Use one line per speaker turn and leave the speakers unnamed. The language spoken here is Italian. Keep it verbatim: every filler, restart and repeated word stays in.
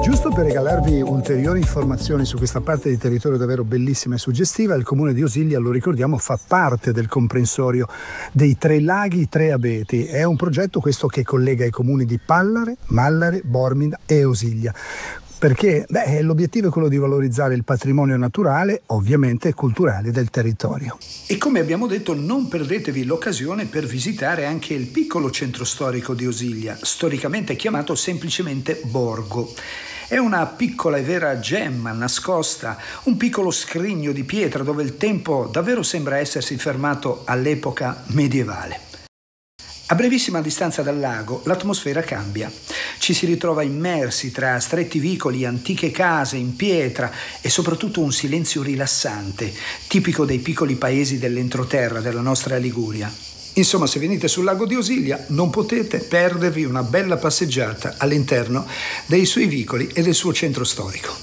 Giusto per regalarvi ulteriori informazioni su questa parte di territorio davvero bellissima e suggestiva, il comune di Osiglia, lo ricordiamo, fa parte del comprensorio dei Tre Laghi Tre Abeti. È un progetto questo che collega i comuni di Pallare, Mallare, Bormida e Osiglia. Perché beh, l'obiettivo è quello di valorizzare il patrimonio naturale, ovviamente culturale, del territorio.
E come abbiamo detto, non perdetevi l'occasione per visitare anche il piccolo centro storico di Osiglia, storicamente chiamato semplicemente Borgo. È una piccola e vera gemma nascosta, un piccolo scrigno di pietra dove il tempo davvero sembra essersi fermato all'epoca medievale. A brevissima distanza dal lago l'atmosfera cambia. Ci si ritrova immersi tra stretti vicoli, antiche case in pietra e soprattutto un silenzio rilassante, tipico dei piccoli paesi dell'entroterra della nostra Liguria. Insomma, se venite sul lago di Osiglia non potete perdervi una bella passeggiata all'interno dei suoi vicoli e del suo centro storico.